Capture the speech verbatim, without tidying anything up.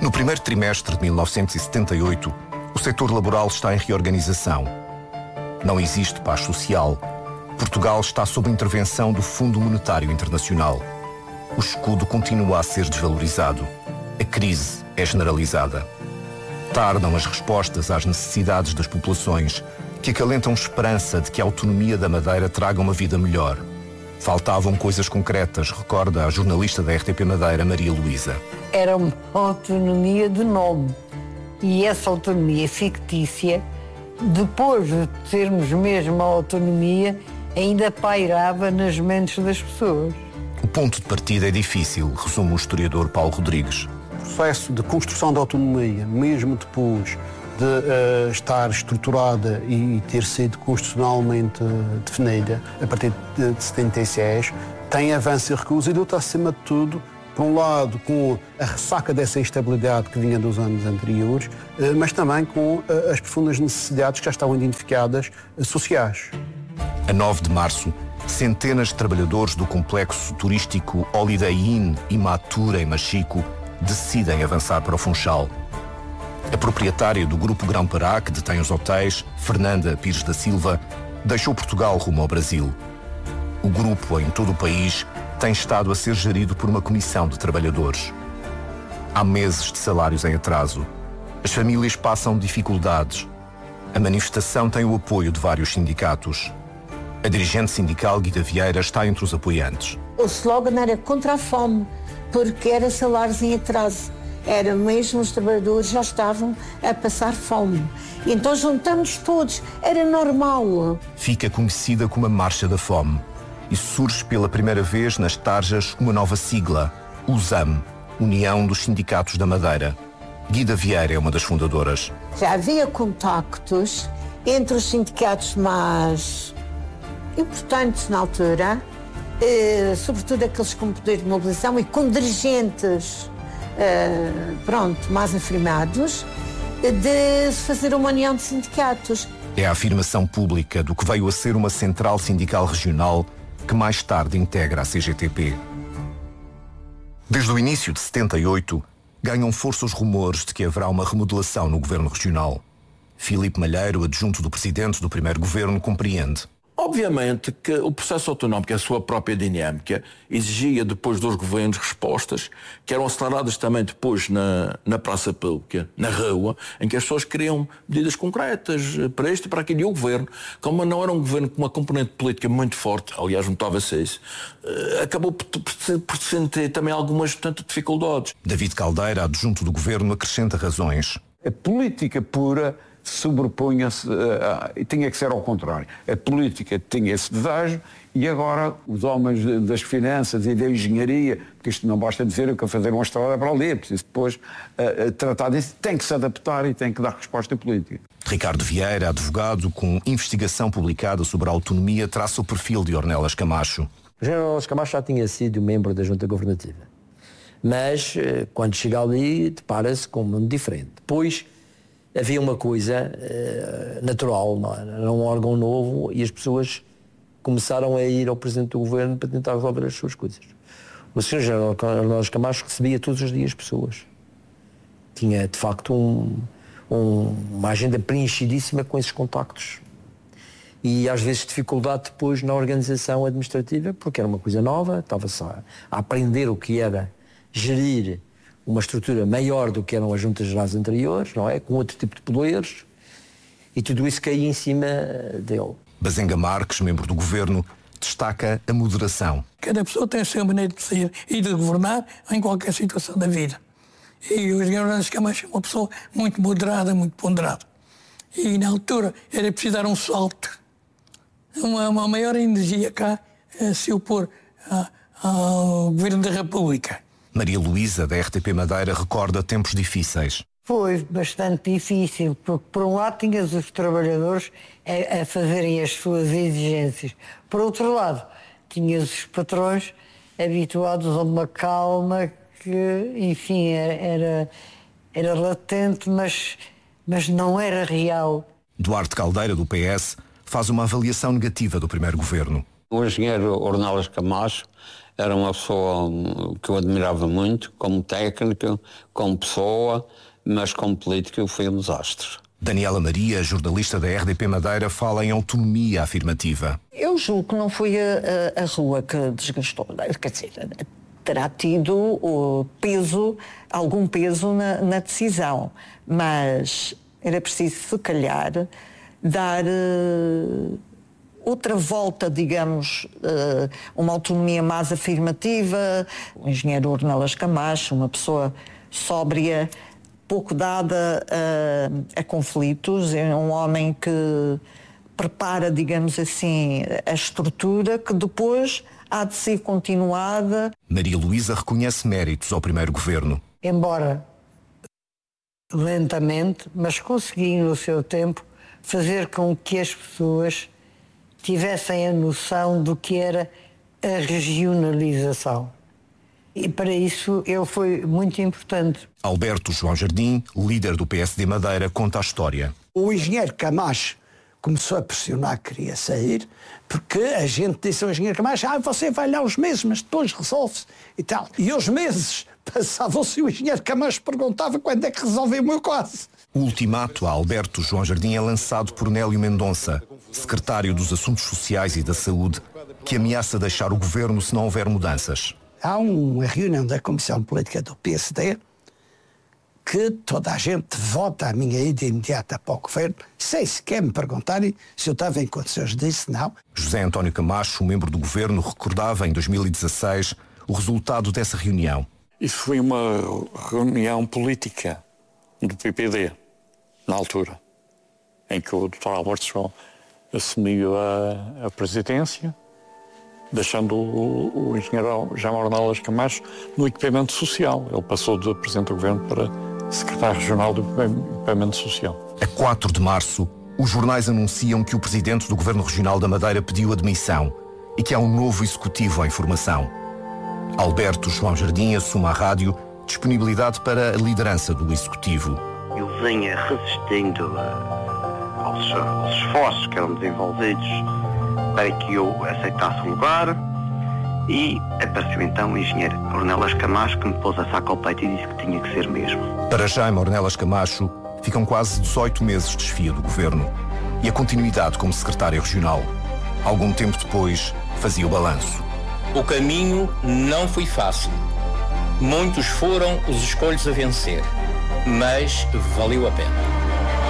No primeiro trimestre de mil novecentos e setenta e oito, o setor laboral está em reorganização. Não existe paz social. Portugal está sob intervenção do Fundo Monetário Internacional. O escudo continua a ser desvalorizado. A crise é generalizada. Tardam as respostas às necessidades das populações, que acalentam esperança de que a autonomia da Madeira traga uma vida melhor. Faltavam coisas concretas, recorda a jornalista da R T P Madeira, Maria Luísa. Era uma autonomia de nome. E essa autonomia fictícia, depois de termos mesmo a autonomia, ainda pairava nas mentes das pessoas. O ponto de partida é difícil, resume o historiador Paulo Rodrigues. O processo de construção da autonomia, mesmo depois de uh, estar estruturada e ter sido constitucionalmente uh, definida a partir de, de setenta e seis, tem avanço e recuo e luta acima de tudo, por um lado, com a ressaca dessa instabilidade que vinha dos anos anteriores, uh, mas também com uh, as profundas necessidades que já estavam identificadas uh, sociais. A nove de março, centenas de trabalhadores do complexo turístico Holiday Inn e Matura, em Machico, decidem avançar para o Funchal. A proprietária do Grupo Grão-Pará, que detém os hotéis, Fernanda Pires da Silva, deixou Portugal rumo ao Brasil. O grupo, em todo o país, tem estado a ser gerido por uma comissão de trabalhadores. Há meses de salários em atraso. As famílias passam dificuldades. A manifestação tem o apoio de vários sindicatos. A dirigente sindical Guida Vieira está entre os apoiantes. O slogan era contra a fome, porque era salários em atraso. Era mesmo, os trabalhadores já estavam a passar fome. Então juntamos todos, era normal. Fica conhecida como a Marcha da Fome e surge pela primeira vez nas tarjas uma nova sigla, USAM, União dos Sindicatos da Madeira. Guida Vieira é uma das fundadoras. Já havia contactos entre os sindicatos mais importantes na altura, eh, sobretudo aqueles com poder de mobilização e com dirigentes Uh, pronto, mais afirmados, de fazer uma união de sindicatos. É a afirmação pública do que veio a ser uma central sindical regional que mais tarde integra a C G T P. Desde o início de setenta e oito, ganham força os rumores de que haverá uma remodelação no governo regional. Filipe Malheiro, adjunto do presidente do primeiro governo, compreende. Obviamente que o processo autonómico, a sua própria dinâmica, exigia depois dos governos respostas que eram aceleradas também depois na, na praça pública, na rua, em que as pessoas queriam medidas concretas para isto e para aquilo. E o governo, como não era um governo com uma componente política muito forte, aliás notava-se isso, acabou por, por, por sentir também algumas, portanto, dificuldades. David Caldeira, adjunto do governo, acrescenta razões. A política pura sobrepunha-se, e uh, tinha que ser ao contrário. A política tinha esse desejo e agora os homens de, das finanças e da engenharia, porque isto não basta dizer que fazer uma estrada para ali, é preciso depois uh, uh, tratar disso, tem que se adaptar e tem que dar resposta política. Ricardo Vieira, advogado com investigação publicada sobre a autonomia, traça o perfil de Ornelas Camacho. O general Ornelas Camacho já tinha sido membro da Junta Governativa, mas uh, quando chega ali depara-se com um mundo diferente. Depois havia uma coisa uh, natural, não é? Era um órgão novo e as pessoas começaram a ir ao Presidente do Governo para tentar resolver as suas coisas. O senhor general Ornelas Camacho recebia todos os dias pessoas. Tinha, de facto, um, um, uma agenda preenchidíssima com esses contactos. E, às vezes, dificuldade depois na organização administrativa, porque era uma coisa nova, estava-se a, a aprender o que era gerir uma estrutura maior do que eram as juntas gerais anteriores, não é? Com outro tipo de poderes, e tudo isso caía em cima dele. Bazenga Marques, membro do governo, destaca a moderação. Cada pessoa tem a sua maneira de ser e de governar em qualquer situação da vida. E o general Ornelas Camacho é uma pessoa muito moderada, muito ponderada. E na altura era preciso dar um salto, uma, uma maior energia cá a se opor a, ao governo da República. Maria Luísa, da R T P Madeira, recorda tempos difíceis. Foi bastante difícil, porque por um lado tinhas os trabalhadores a, a fazerem as suas exigências. Por outro lado, tinhas os patrões habituados a uma calma que, enfim, era, era, era latente, mas, mas não era real. Duarte Caldeira, do P S, faz uma avaliação negativa do primeiro governo. O engenheiro Ornelas Camacho Era uma pessoa que eu admirava muito, como técnico, como pessoa, mas como político eu fui um desastre. Daniela Maria, jornalista da R D P Madeira, fala em autonomia afirmativa. Eu julgo que não foi a, a, a rua que desgastou, quer dizer, terá tido o peso, algum peso na, na decisão, mas era preciso, se calhar, dar uh, outra volta, digamos, uh, uma autonomia mais afirmativa. O engenheiro Ornelas Camacho, uma pessoa sóbria, pouco dada a, a conflitos, é um homem que prepara, digamos assim, a estrutura que depois há de ser continuada. Maria Luísa reconhece méritos ao primeiro governo. Embora lentamente, mas consegui no seu tempo fazer com que as pessoas tivessem a noção do que era a regionalização. E para isso ele foi muito importante. Alberto João Jardim, líder do P S D Madeira, conta a história. O engenheiro Camacho começou a pressionar que queria sair, porque a gente disse ao engenheiro Camacho, ah, você vai lá uns meses, mas depois resolve-se e tal. E os meses passavam-se e o engenheiro Camacho perguntava quando é que resolveu o meu caso. O ultimato a Alberto João Jardim é lançado por Nélio Mendonça, secretário dos Assuntos Sociais e da Saúde, que ameaça deixar o governo se não houver mudanças. Há uma reunião da Comissão Política do P S D que toda a gente vota a minha ida imediata para o governo, sem sequer me perguntarem se eu estava em condições disso, não. José António Camacho, membro do governo, recordava em dois mil e dezasseis o resultado dessa reunião. Isso foi uma reunião política do P P D, na altura, em que o doutor Alberto João assumiu a, a presidência, deixando o, o engenheiro Jaime Ornelas Camacho no equipamento social. Ele passou de presidente do governo para secretário regional do equipamento social. A quatro de março, os jornais anunciam que o presidente do governo regional da Madeira pediu admissão e que há um novo executivo em formação. Alberto João Jardim assume à rádio disponibilidade para a liderança do executivo. Eu venha resistindo aos, aos esforços que eram desenvolvidos para que eu aceitasse um lugar, e apareceu então o engenheiro Ornelas Camacho, que me pôs a saco ao peito e disse que tinha que ser mesmo. Para Jaime Ornelas Camacho, ficam quase dezoito meses de desfia do governo e a continuidade como secretário regional. Algum tempo depois, fazia o balanço. O caminho não foi fácil. Muitos foram os escolhos a vencer, mas valeu a pena.